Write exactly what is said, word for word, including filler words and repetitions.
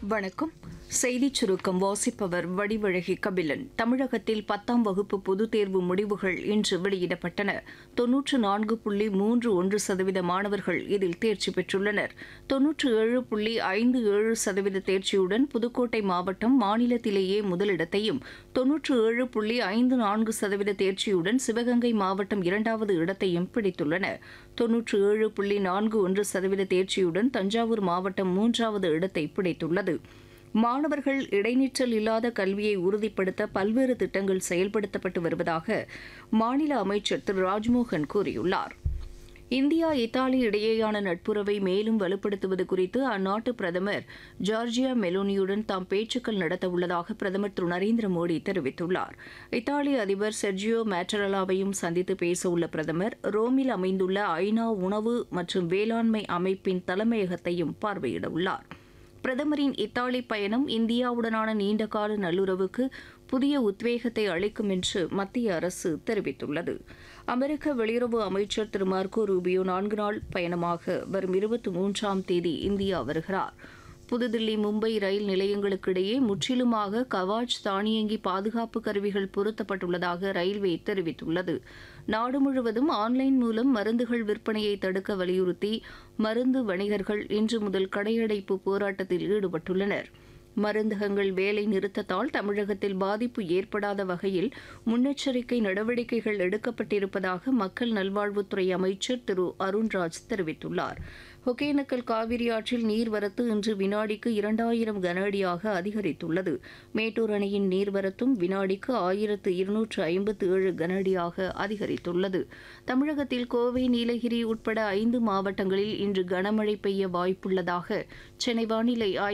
வணக்கம். செய்திச் சுருக்கம் வாசிப்பவர் வடிவழகி கபிலன். தமிழகத்தில் பத்தாம் வகுப்பு பொதுத் தேர்வு முடிவுகள் இன்று வெளியிடப்பட்டன. தொன்னூற்று நான்கு புள்ளி மூன்று ஒன்று சதவீத மாணவர்கள் இதில் தேர்ச்சி பெற்றுள்ளனர். தொன்னூற்று ஏழு புள்ளி ஐந்து ஏழு சதவீத தேர்ச்சியுடன் புதுக்கோட்டை மாவட்டம் மாநிலத்திலேயே முதலிடத்தையும், தொன்னூற்று ஏழு புள்ளி ஐந்து நான்கு சதவீத தேர்ச்சியுடன் சிவகங்கை மாவட்டம் இரண்டாவது இடத்தையும் பிடித்துள்ளன. தொன்னூற்று ஏழு புள்ளி நான்கு ஒன்று சதவீத தேர்ச்சியுடன் தஞ்சாவூர் மாவட்டம் மூன்றாவது இடத்தை பிடித்துள்ளது. மாணவர்கள் இடைநிற்றல் இல்லாத கல்வியை உறுதிப்படுத்த பல்வேறு திட்டங்கள் செயல்படுத்தப்பட்டு வருவதாக மாநில அமைச்சர் திரு ராஜ்மோகன் கூறியுள்ளார். இந்தியா இத்தாலி இடையேயான நட்புறவை மேலும் வலுப்படுத்துவது குறித்து அந்நாட்டு பிரதமர் ஜார்ஜியா மெலோனியுடன் தாம் பேச்சுக்கள் நடத்தவுள்ளதாக பிரதமர் திரு நரேந்திர மோடி தெரிவித்துள்ளார். இத்தாலி அதிபர் செர்ஜியோ மேட்டரலாவையும் சந்தித்து பேசவுள்ள பிரதமர் ரோமில் அமைந்துள்ள ஐநா உணவு மற்றும் வேளாண்மை அமைப்பின் தலைமையகத்தையும் பார்வையிடவுள்ளார். பிரதமரின் இத்தாலி பயணம் இந்தியாவுடனான நீண்டகால நல்லுறவுக்கு புதிய உத்வேகத்தை அளிக்கும் என்று மத்திய அரசு தெரிவித்துள்ளது. அமெரிக்க வெளியுறவு அமைச்சர் திரு மார்க்கோ ரூபியோ நான்கு நாள் பயணமாக வரும் இருபத்தி மூன்றாம் தேதி இந்தியா வருகிறார். புதுதில்லி மும்பை ரயில் நிலையங்களுக்கிடையே முற்றிலுமாக கவாச் தானியங்கி பாதுகாப்பு கருவிகள் பொருத்தப்பட்டுள்ளதாக ரயில்வே தெரிவித்துள்ளது. நாடு முழுவதும் ஆன்லைன் மூலம் மருந்துகள் விற்பனையை தடுக்க வலியுறுத்தி மருந்து வணிகர்கள் இன்று முதல் கடையடைப்பு போராட்டத்தில் ஈடுபட்டுள்ளனர். மருந்தகங்கள் வேலை நிறுத்தத்தால் தமிழகத்தில் பாதிப்பு ஏற்படாத வகையில் முன்னெச்சரிக்கை நடவடிக்கைகள் எடுக்கப்பட்டிருப்பதாக மக்கள் நல்வாழ்வுத்துறை அமைச்சர் திரு அருண்ராஜ் தெரிவித்துள்ளார். ஒகேனக்கல் காவிரி ஆற்றில் நீர்வரத்து இன்று வினாடிக்கு இரண்டாயிரம் கன அடியாக அதிகரித்துள்ளது. மேட்டூர் அணையின் நீர்வரத்தும் வினாடிக்கு ஆயிரத்து இருநூற்று ஐம்பத்து ஏழு கன அடியாக அதிகரித்துள்ளது. தமிழகத்தில் கோவை, நீலகிரி உட்பட ஐந்து மாவட்டங்களில் இன்று கனமழை பெய்ய வாய்ப்புள்ளதாக சென்னை வானிலை